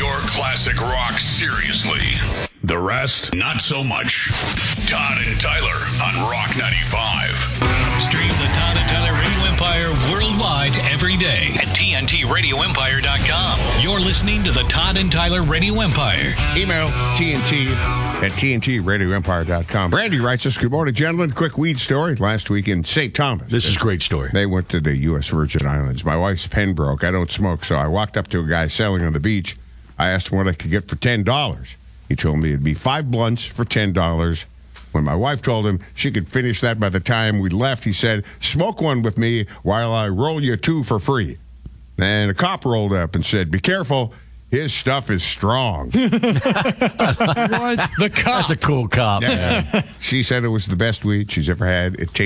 your classic rock seriously. The rest, not so much. Todd and Tyler on Rock 95. Stream the Todd and Tyler Radio Empire worldwide every day at TNTRadioEmpire.com. You're listening to the Todd and Tyler Radio Empire. Email TNT at TNTRadioEmpire.com. Randy writes us, good morning, gentlemen. Quick weed story. Last week in St. Thomas. This is a great story. They went to the U.S. Virgin Islands. My wife's pen broke. I don't smoke, so I walked up to a guy selling on the beach. I asked him what I could get for $10. He told me it'd be 5 blunts for $10. When my wife told him she could finish that by the time we left, he said, smoke one with me while I roll you 2 for free. And a cop rolled up and said, be careful, his stuff is strong. What? The cop. That's a cool cop. Yeah. She said it was the best weed she's ever had. It